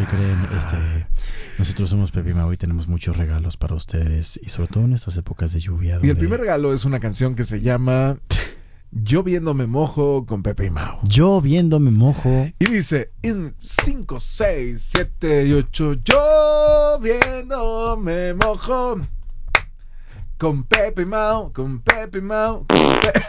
creen, nosotros somos Pepe y Mau y tenemos muchos regalos para ustedes y sobre todo en estas épocas de lluvia. Y el primer regalo es una canción que se llama Yo viendo me mojo con Pepe y Mau. Yo viendo me mojo. Y dice, en 5, 6, 7 y 8, yo viendo me mojo con Pepe y Mau, con Pepe y Mau, con Pepe.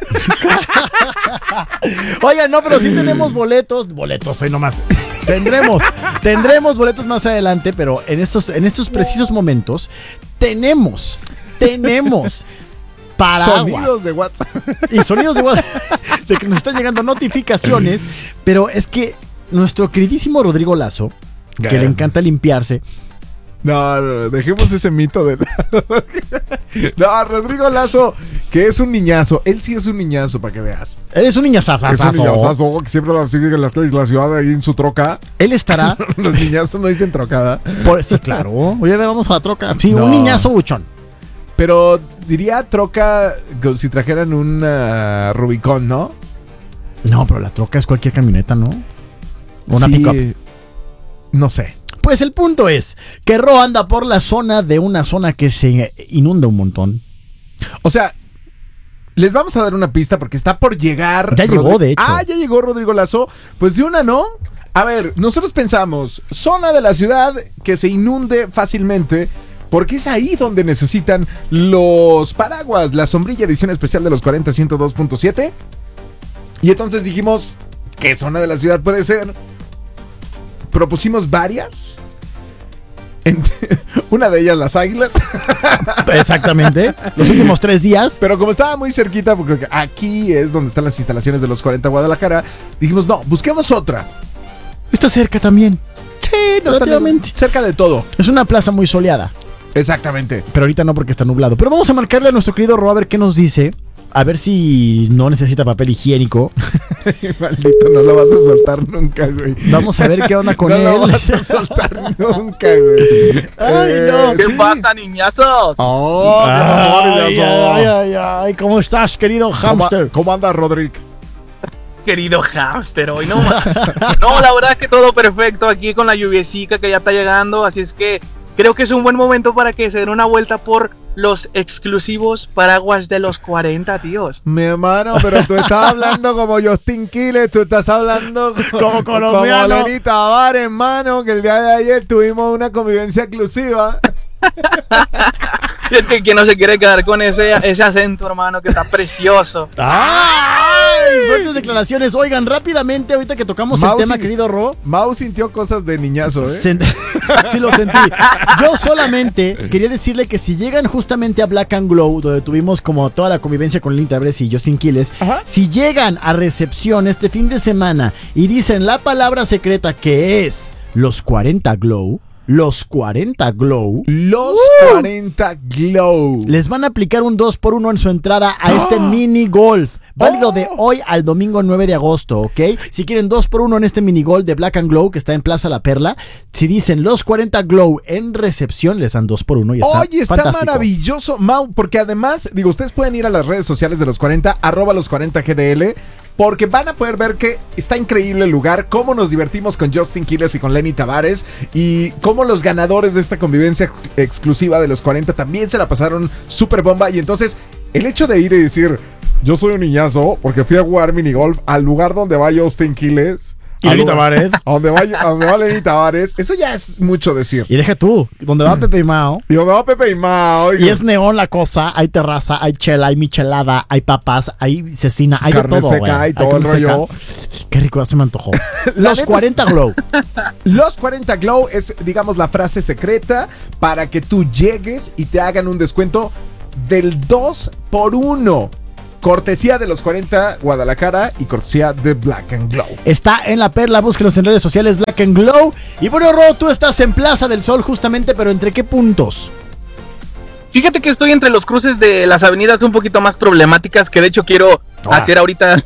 Oigan, no, pero sí tenemos boletos hoy nomás. Tendremos boletos más adelante, pero en estos precisos momentos tenemos paraguas. Sonidos de WhatsApp. Y sonidos de WhatsApp de que nos están llegando notificaciones, pero es que nuestro queridísimo Rodrigo Lazo, que le encanta limpiarse. No, dejemos ese mito de lado. No, Rodrigo Lazo, que es un niñazo. Él sí es un niñazo, para que veas. Él es un niñazazazo. Es un niñazazo que siempre sigue en la ciudad ahí en su troca. Él estará. Los niñazos no dicen trocada. Sí, claro. Oye, vamos a la troca. Sí, no. Un niñazo buchón. Pero diría troca si trajeran un Rubicon, ¿no? No, pero la troca es cualquier camioneta, ¿no? Una sí, pick-up. No sé. Pues el punto es que Ro anda por la zona de una zona que se inunda un montón. O sea, les vamos a dar una pista porque está por llegar. Ya llegó, de hecho. Ah, ya llegó Rodrigo Lazo. Pues de una, ¿no? A ver, nosotros pensamos, zona de la ciudad que se inunde fácilmente, porque es ahí donde necesitan los paraguas, la sombrilla edición especial de los 40 102.7. Y entonces dijimos, ¿qué zona de la ciudad puede ser? Propusimos varias. Una de ellas, las Águilas. Exactamente. Los últimos 3 días. Pero como estaba muy cerquita, porque aquí es donde están las instalaciones de los 40 Guadalajara, dijimos, no, busquemos otra. Está cerca también. Sí, relativamente. Cerca de todo. Es una plaza muy soleada. Exactamente. Pero ahorita no, porque está nublado. Pero vamos a marcarle a nuestro querido Ro a ver qué nos dice. A ver si no necesita papel higiénico. Maldito, no lo vas a soltar nunca, güey. Vamos a ver qué onda con él. No lo vas a soltar nunca, güey. Ay, no. ¿Qué pasa, niñazos? Oh, ay, ¿cómo estás, querido hamster? ¿Cómo anda, Rodrigo? Querido hamster, hoy no más. No, la verdad es que todo perfecto aquí con la lluviecica que ya está llegando, así es que creo que es un buen momento para que se den una vuelta por los exclusivos paraguas de los 40, tíos. Mi hermano, pero tú estás hablando como Justin Quiles, tú estás hablando como colombiano. Como Lenny Tavares, hermano, que el día de ayer tuvimos una convivencia exclusiva. Es que quien no se quiere quedar con ese acento, hermano, que está precioso. ¡Ay! Fuertes declaraciones. Oigan, rápidamente, ahorita que tocamos el tema, querido Ro. Mau sintió cosas de niñazo, ¿eh? Sí lo sentí. Yo solamente quería decirle que si llegan justamente a Black and Glow, donde tuvimos como toda la convivencia con Lenny Tavares y Justin Quiles, si llegan a recepción este fin de semana y dicen la palabra secreta que es los 40 Glow, los 40 Glow. Los 40 Glow. Les van a aplicar un 2x1 en su entrada a este mini golf. Válido de hoy al domingo 9 de agosto, ¿ok? Si quieren 2x1 en este mini golf de Black and Glow, que está en Plaza La Perla, si dicen los 40 Glow en recepción, les dan 2x1 y está Oye, está fantástico. Maravilloso, Mau, porque además, digo, ustedes pueden ir a las redes sociales de los 40, @los40GDL, porque van a poder ver que está increíble el lugar, cómo nos divertimos con Justin Quiles y con Lenny Tavares, y cómo los ganadores de esta convivencia exclusiva de los 40 también se la pasaron súper bomba. Y entonces, el hecho de ir y decir, yo soy un niñazo porque fui a jugar minigolf al lugar donde va Justin Quiles y Lenny Tavares, a donde va Lenny Tavares, eso ya es mucho decir. Y deja tú, donde va Pepe y Mau. Y donde va Pepe y Mau. Y es neón la cosa, hay terraza, hay chela, hay michelada, hay papas, hay cecina, hay carne de todo, seca, hay todo el rollo. Qué rico, ya se me antojó. Los 40 Glow. Los 40 Glow es, digamos, la frase secreta para que tú llegues y te hagan un descuento del 2x1. Cortesía de los 40 Guadalajara y cortesía de Black and Glow. Está en La Perla, búsquenos en redes sociales Black and Glow. Y bueno, Ro, tú estás en Plaza del Sol justamente, pero ¿entre qué puntos? Fíjate que estoy entre los cruces de las avenidas un poquito más problemáticas, que de hecho quiero hacer ahorita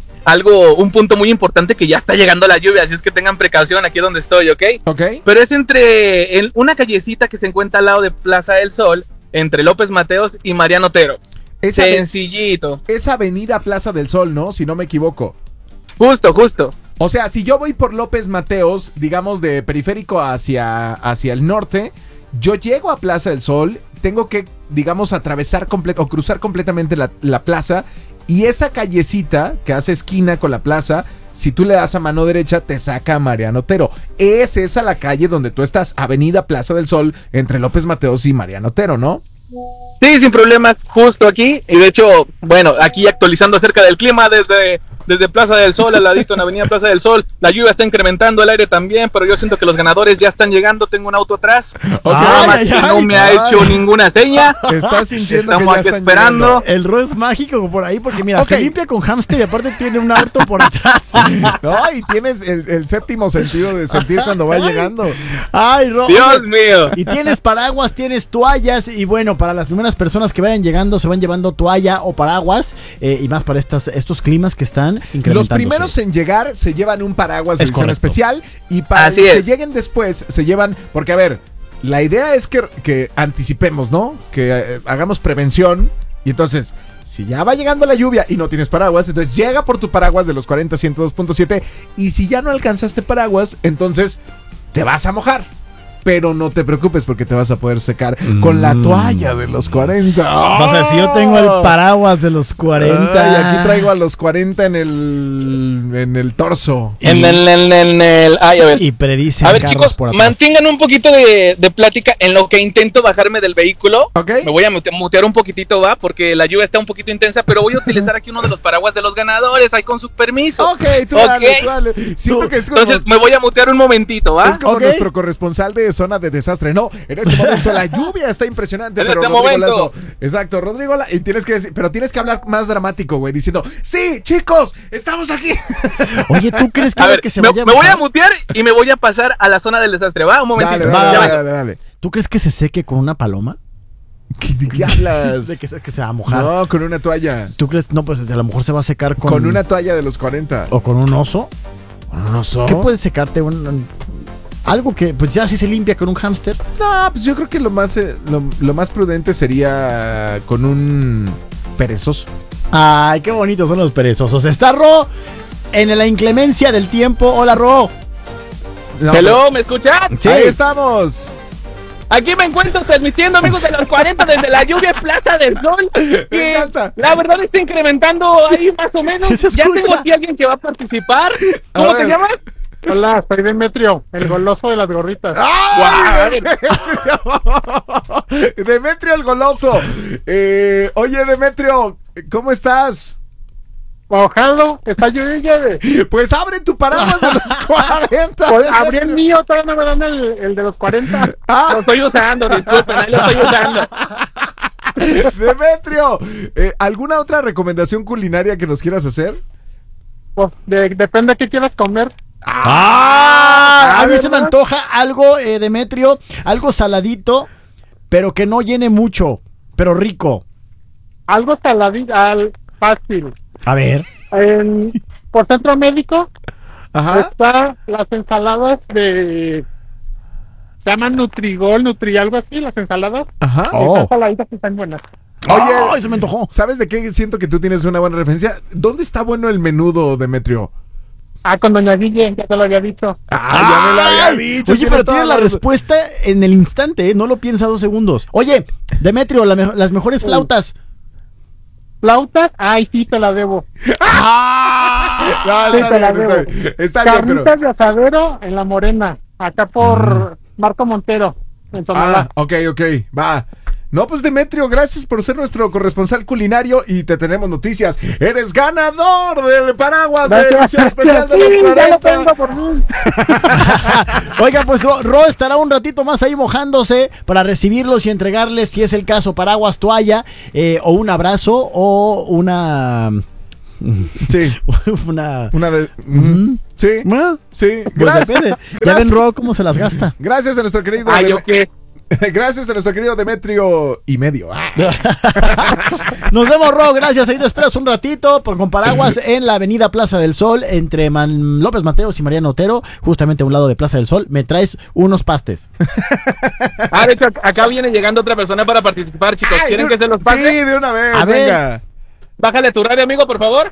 un punto muy importante, que ya está llegando la lluvia, así es que tengan precaución aquí donde estoy, ¿ok? Ok. Pero es entre una callecita que se encuentra al lado de Plaza del Sol, entre López Mateos y Mariano Otero. Sencillito. Esa avenida Plaza del Sol, ¿no? Si no me equivoco. Justo. O sea, si yo voy por López Mateos, digamos de periférico hacia el norte, yo llego a Plaza del Sol, tengo que, digamos, atravesar o cruzar completamente la plaza, y esa callecita que hace esquina con la plaza, si tú le das a mano derecha, te saca a Mariano Otero. Es esa la calle donde tú estás, Avenida Plaza del Sol, entre López Mateos y Mariano Otero, ¿no? Sí, sin problema, justo aquí. Y de hecho, bueno, aquí actualizando acerca del clima desde Plaza del Sol, al ladito en Avenida Plaza del Sol. La lluvia está incrementando, el aire también, pero yo siento que los ganadores ya están llegando. Tengo un auto atrás. No me ha hecho ninguna seña. Estás sintiendo Estamos que ya aquí están esperando. llegando. El Ro es mágico por ahí, porque mira, Okay. se limpia con hámster y aparte tiene un auto por atrás. No, y tienes el séptimo sentido de sentir cuando va llegando. Ay, Ro. Dios mío. Y tienes paraguas, tienes toallas, y bueno, para las primeras personas que vayan llegando se van llevando toalla o paraguas, y más para estos climas que están incrementándose. Los primeros en llegar se llevan un paraguas de Es edición correcto. especial, y para Así los que es. lleguen después se llevan, porque a ver, la idea es que anticipemos, ¿no? Que hagamos prevención, y entonces, si ya va llegando la lluvia y no tienes paraguas, entonces llega por tu paraguas de los 40 102.7, y si ya no alcanzaste paraguas, entonces te vas a mojar. Pero no te preocupes porque te vas a poder secar con la toalla de los 40. Vas a decir, yo tengo el paraguas de los 40. Y aquí traigo a los 40 en el torso. En el. Ay, a ver. Y predicen A ver, carros chicos, por atrás. mantengan un poquito de plática en lo que intento bajarme del vehículo. ¿Ok? Me voy a mutear un poquitito, va, porque la lluvia está un poquito intensa, pero voy a utilizar aquí uno de los paraguas de los ganadores, ahí con su permiso. Ok, tú dale, tú dale. Siento que es como, Entonces me voy a mutear un momentito, ¿va? es como Ok. nuestro corresponsal de zona de desastre. No, en este momento la lluvia está impresionante, En pero este Rodrigo momento. Lazo. Exacto, Rodrigo Lazo. Y tienes que decir, pero tienes que hablar más dramático, güey, diciendo, sí, chicos, estamos aquí. Oye, ¿tú crees que A lo ver, que se me vaya a voy a mojar? mutear y me voy a pasar a la zona del desastre, ¿va? Un momentito. Dale, Ya dale, vengo. dale. ¿Tú crees que se seque con una paloma? ¿De qué hablas? De que se va a mojar. No, con una toalla. ¿Tú crees? No, pues a lo mejor se va a secar Con una toalla de los 40. ¿O con un oso? ¿Con un oso? ¿Qué puede secarte? Algo que pues ya sí se limpia con un hámster. No, pues yo creo que lo más prudente sería con un perezoso. Ay, qué bonitos son los perezosos. Está Ro en la inclemencia del tiempo. Hola, Ro. No, Hello, ¿me escuchan? Sí. Ahí estamos. Aquí me encuentro transmitiendo, amigos de los 40 desde la lluvia en Plaza del Sol. Me Que encanta. la verdad está incrementando ahí más o menos. sí se Ya escucha. tengo aquí a alguien que va a participar. A ¿Cómo te ver. llamas? Hola, soy Demetrio, el goloso de las gorritas. ¡Ay, Demetrio el goloso! Oye, Demetrio, ¿cómo estás? Mojado, está lloviendo. Pues abre tu paraguas de los 40. Pues, abrí el mío, todavía no me dan el de los 40. Ah, Lo estoy usando, disculpen, ahí lo estoy usando. Demetrio, ¿alguna otra recomendación culinaria que nos quieras hacer? Pues depende de qué quieras comer. A mí se me ¿verdad? antoja algo, Demetrio, algo saladito, pero que no llene mucho, pero rico. Algo saladito, fácil. A ver. Por Centro Médico Ajá. está las ensaladas de... Se llaman Nutrigol, algo así, las ensaladas. Ajá. Oh. Están saladitas y están buenas. Oye, ¡Ay, se me antojó! ¿sabes de qué siento que tú tienes una buena referencia? ¿Dónde está bueno el menudo, Demetrio? Con Doña Guille, ya te lo había dicho. Ya me lo había dicho. Oye, pero toda tienes la respuesta en el instante, ¿eh? No lo piensa 2 segundos. Oye, Demetrio, las mejores flautas. ¿Flautas? Ay, sí, te la debo. No, Sí, está te la bien, debo. está bien, pero... Carnitas de asadero en La Morena, acá por Marco Montero, en Tonalá. Ok, va. No, pues Demetrio, gracias por ser nuestro corresponsal culinario y te tenemos noticias. Eres ganador del paraguas de edición especial de los Sí, ya lo 40. tengo por mí. Oiga, pues Ro estará un ratito más ahí mojándose para recibirlos y entregarles, si es el caso, paraguas, toalla, o un abrazo, o una... Sí, una... una de... Mm. Sí, Bueno, sí. pues Gracias. depende. Ya Gracias. ven Ro cómo se las gasta. Gracias a nuestro querido Ay, ¿yo qué? Gracias a nuestro querido Demetrio y medio. Nos vemos, Ro, gracias. Ahí te esperas un ratito con paraguas en la avenida Plaza del Sol, entre López Mateos y Mariano Otero, justamente a un lado de Plaza del Sol. Me traes unos pastes. De hecho, acá viene llegando otra persona para participar, chicos. ¿Quieren que se los pase? Sí, de una vez, A ver. venga. Bájale tu radio, amigo, por favor.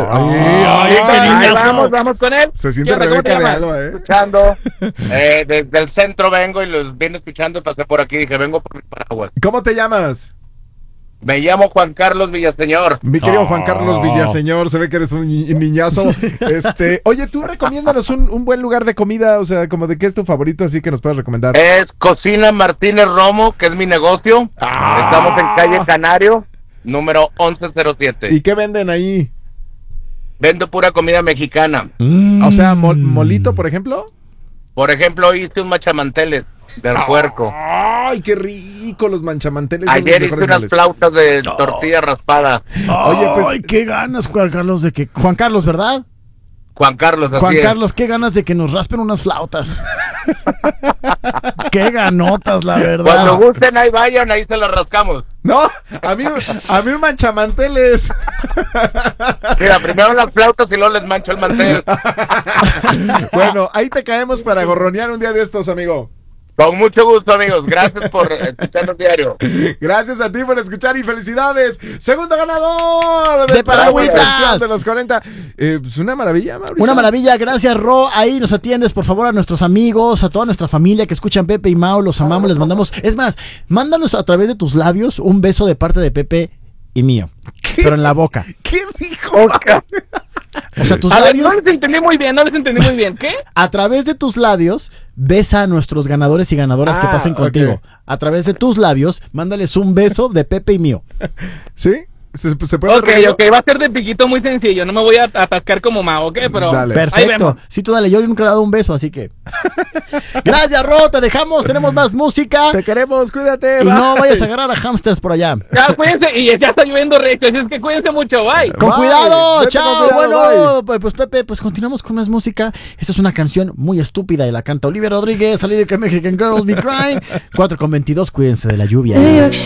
Ay, Vamos con él. Se siente ¿Qué onda? ¿Cómo te Rebeca de llamas? Alba, Escuchando, desde el centro vengo y los vine escuchando y pasé por aquí, dije, vengo por mi paraguas. ¿Cómo te llamas? Me llamo Juan Carlos Villaseñor. Mi querido Juan Carlos Villaseñor, se ve que eres un niñazo. Oye, tú recomiéndanos un buen lugar de comida, o sea, como de qué es tu favorito, así que nos puedes recomendar. Es Cocina Martínez Romo, que es mi negocio. Estamos en calle Canario, número 1107. ¿Y qué venden ahí? Vendo pura comida mexicana. O sea, molito, por ejemplo. Por ejemplo, hice un machamanteles del puerco. Ay, qué rico los manchamanteles. son Ayer los hice mejores unas moles. flautas de tortilla raspada. Oye, pues- Ay, qué ganas, Juan Carlos, de que... Juan Carlos, ¿verdad? Juan Carlos, así Juan es. Carlos, qué ganas de que nos raspen unas flautas. Qué ganotas, la verdad. Cuando gusten, ahí vayan, ahí se las rascamos. No, a mí un manchamanteles. Mira, primero las flautas y luego les mancho el mantel. Bueno, ahí te caemos para gorronear un día de estos, amigo. Con mucho gusto, amigos. Gracias por escucharnos diario. Gracias a ti por escuchar y felicidades. Segundo ganador De Paragüitas. Paragüitas de los 40. Pues una maravilla, Mauricio. Una maravilla, gracias Ro, ahí nos atiendes por favor a nuestros amigos, a toda nuestra familia que escuchan Pepe y Mau, los amamos, les mandamos, es más, mándanos a través de tus labios un beso de parte de Pepe y mío, pero en la boca, ¿Qué dijo? o sea, tus A ver, labios, no les entendí muy bien, ¿qué? a través de tus labios, besa a nuestros ganadores y ganadoras que pasen contigo, ok. a través de tus labios, mándales un beso de Pepe y mío. ¿Sí? ¿Se puede Ok, reír? va a ser de piquito muy sencillo, no me voy a atascar como Mao, ¿ok? Pero Dale. ahí Perfecto. vemos. Sí, tú dale, yo nunca he dado un beso, así que. Gracias, Ro, te dejamos, tenemos más música. Te queremos, cuídate. Y bye. no vayas a agarrar a hamsters por allá. Ya, cuídense, y ya está lloviendo recio, así es que cuídense mucho, bye. Con Bye. cuidado, Vete chao. con cuidado, Bueno, pues Pepe, pues continuamos con más música. Esta es una canción muy estúpida y la canta Olivia Rodríguez, salir de Mexican Girls Be Crying. 4:22, cuídense de la lluvia.